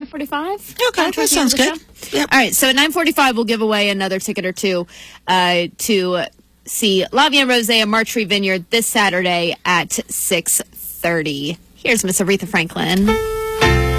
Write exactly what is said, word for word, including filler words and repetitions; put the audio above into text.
forty-five. Okay, that sounds good. Yep. All right, so at nine forty-five, we'll give away another ticket or two uh, to see La Vie en Rose at Martree Vineyard this Saturday at six thirty. Here's Miss Aretha Franklin.